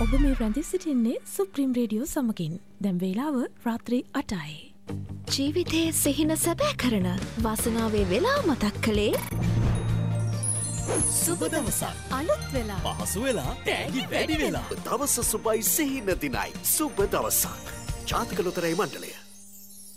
ඔබ මේ රැඳී සිටින්නේ සුප්‍රීම් රේඩියෝ සමගින්. දැන් වේලාව රාත්‍රී 8යි. ජීවිතයේ සිහින සැබෑ කරන වාසනාවේ වෙලා මතක් කළේ සුබ දවසක් අලුත් වෙලා පහසු වෙලා තෑගි වැඩි වෙලා දවස සුබයි සිහින දිනයි සුබ දවසක් ජාතික ලොතරැයි මණ්ඩලය